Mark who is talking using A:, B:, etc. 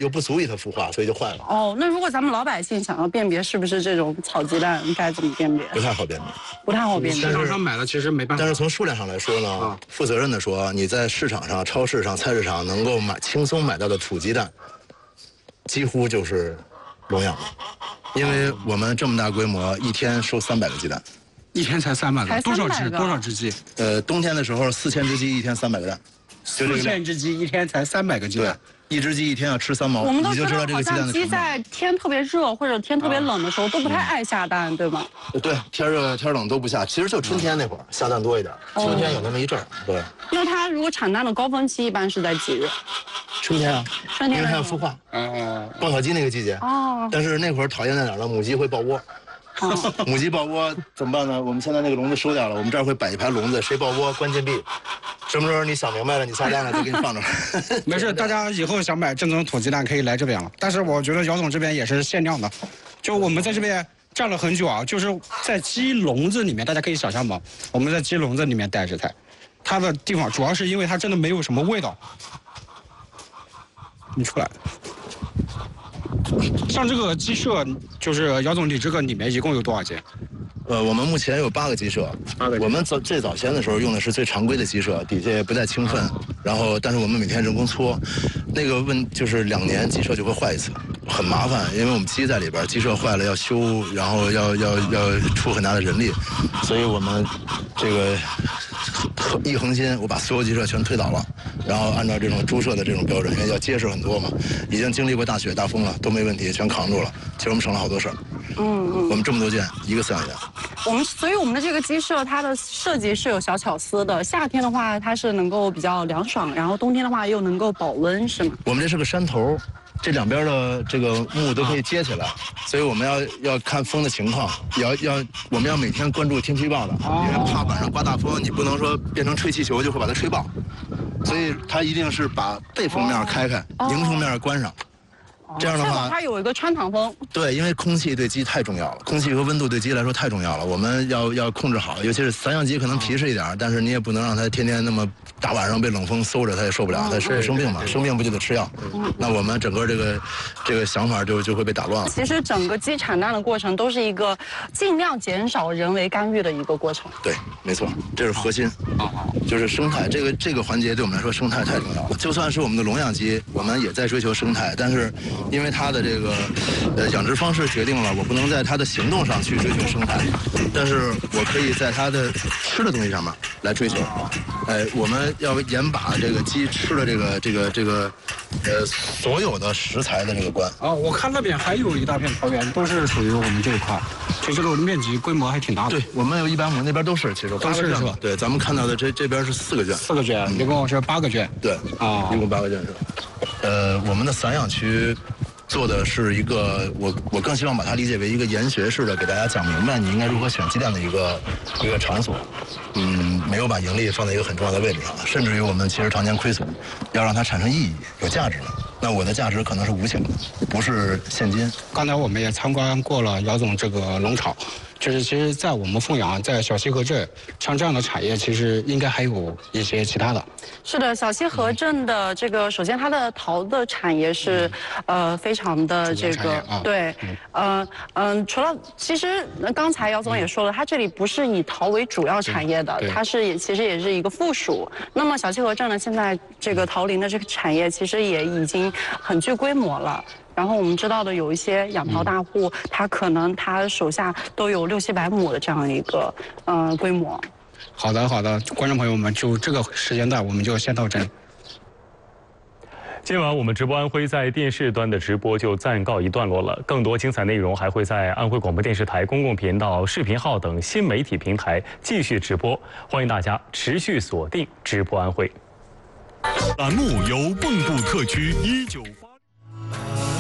A: 又不足以它孵化，所以就坏了。
B: 哦，那如果咱们老百姓想要辨别是不是这种草鸡蛋，该怎么辨别？
A: 不太好辨别，
B: 不太好辨别。
C: 市场上买了其实没办法。
A: 但是从数量上来说呢，负责任的说，你在市场上、超市上、菜市场能够轻松买到的土鸡蛋，几乎就是笼养的，因为我们这么大规模，一天收300个鸡蛋。
C: 一天才300个，多少只？多少只鸡？
A: 冬天的时候4000只鸡，一天300个蛋。
C: 4000只鸡一天才300个鸡蛋，
A: 一只鸡一天要吃3毛，
B: 我们都
A: 你就知道这个鸡蛋的成本。
B: 鸡在天特别热或者天特别冷的时候都不太爱下蛋，对吗？
A: 对，天热天冷都不下，其实就春天那会儿下蛋多一点，秋天有那么一阵儿。对。
B: 那它如果产蛋的高峰期一般是在几月？
A: 春天啊，
B: 春天
A: 因为它要孵化。爆草鸡那个季节。哦。但是那会儿讨厌在哪儿呢？母鸡会抱窝。 母鸡抱窝怎么办呢？我们现在那个笼子收掉了，我们这儿会摆一排笼子，谁抱窝关禁闭。什么时候你想明白了，你下蛋了就给你放这儿。
C: 没事，大家以后想买正宗土鸡蛋可以来这边了。但是我觉得姚总这边也是限量的，就我们在这边站了很久啊，就是在鸡笼子里面，大家可以想象吗？我们在鸡笼子里面待着它的地方主要是因为它真的没有什么味道。你出来。 像这个鸡舍，就是姚总，你这个里面一共有多少间？
A: 我们目前有8个鸡舍。我们最早先的时候用的是最常规的鸡舍，底下也不带清粪，然后但是我们每天人工搓，那个就是2年鸡舍就会坏一次，很麻烦，因为我们鸡在里边，鸡舍坏了要修，然后要出很大的人力，所以我们这个一横心，我把所有鸡舍全推倒了，然后按照这种猪舍的这种标准，因为要结实很多嘛，已经经历过大雪大风了，都没问题，全扛住了。其实我们省了好多事儿。我们这么多间，一个饲养员。
B: 所以我们的这个鸡舍，它的设计是有小巧思的。夏天的话，它是能够比较凉爽，然后冬天的话又能够保温，是吗？
A: 我们这是个山头。 这两边的这个木都可以接起来，所以我们要看风的情况，我们要每天关注天气预报的，因为怕晚上刮大风，你不能说变成吹气球就会把它吹爆，所以它一定是把背风面开开，迎风面关上。 这样的话，
B: 它有一个穿堂风。
A: 对，因为空气对鸡太重要了，空气和温度对鸡来说太重要了，我们要控制好。尤其是散养鸡可能皮实一点，但是你也不能让它天天那么大晚上被冷风嗖着，它也受不了，它会生病嘛，生病不就得吃药？那我们整个这个想法就会被打乱了。
B: 其实整个鸡产蛋的过程都是一个尽量减少人为干预的一个过程。
A: 对，没错，这是核心。就是生态这个环节对我们来说生态太重要了。就算是我们的笼养鸡，我们也在追求生态，但是。 因为它的这个养殖方式决定了，我不能在它的行动上去追求生态，但是我可以在它的吃的东西上面来追求。我们要严把这个鸡吃的这个所有的食材的这个关。
C: 我看那边还有一大片草原，都是属于我们这一块，就这个面积规模还挺大的。
A: 对，我们有100亩，那边都是，其实
C: 都是是吧？
A: 对，咱们看到的这边是4个圈
C: ，4个圈，一共是8个圈。
A: 对，一共8个圈是吧？我们的散养区。 做的是一个，我更希望把它理解为一个研学式的，给大家讲明白你应该如何选鸡蛋的一个场所。没有把盈利放在一个很重要的位置上，甚至于我们其实常年亏损，要让它产生意义、有价值的。那我的价值可能是无形的，不是现金。
C: 刚才我们也参观过了姚总这个农场。 就是其实，在我们凤阳，在小西河镇，像这样的产业，其实应该还有一些其他的。
B: 是的，小西河镇的这个，首先它的陶的产业是，非常的这个，对，除了其实刚才姚总也说了，它这里不是以陶为主要产业的，它是其实也是一个附属。那么小西河镇呢，现在这个陶林的这个产业其实也已经很具规模了。 然后我们知道的有一些养陶大户，他可能他手下都有600、700亩的这样一个规模。
C: 好的，观众朋友们，就这个时间段我们就先到这里。
D: 今晚我们直播安徽在电视端的直播就暂告一段落了，更多精彩内容还会在安徽广播电视台公共频道、视频号等新媒体平台继续直播，欢迎大家持续锁定直播安徽。
E: 栏目由蚌埠特区1988。